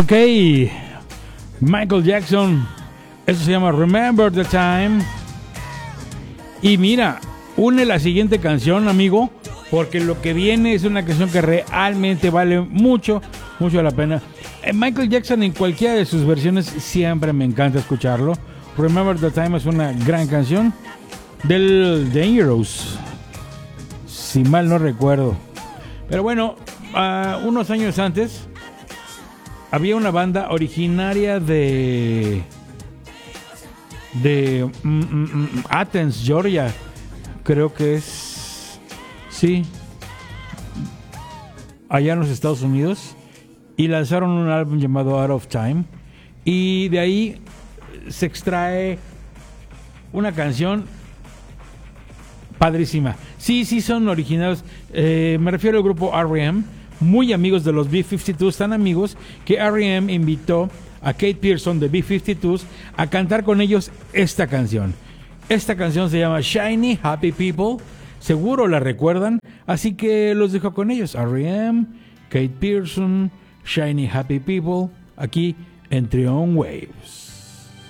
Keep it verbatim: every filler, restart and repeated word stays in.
Ok, Michael Jackson, eso se llama Remember the Time. Y mira, une la siguiente canción, amigo, porque lo que viene es una canción que realmente vale mucho, mucho la pena. Eh, Michael Jackson en cualquiera de sus versiones siempre me encanta escucharlo. Remember the Time es una gran canción del Dangerous, si mal no recuerdo. Pero bueno, uh, unos años antes había una banda originaria de de mm, mm, mm, Athens, Georgia, creo que es, sí, allá en los Estados Unidos, y lanzaron un álbum llamado Out of Time, y de ahí se extrae una canción padrísima. Sí, sí son originales. Eh, me refiero al grupo R E M, muy amigos de los B cincuenta y dos, tan amigos que R E M invitó a Kate Pearson de B cincuenta y dos a cantar con ellos esta canción. Esta canción se llama Shiny Happy People. Seguro la recuerdan, así que los dejo con ellos. R E M, Kate Pearson, Shiny Happy People, aquí en Trion Waves.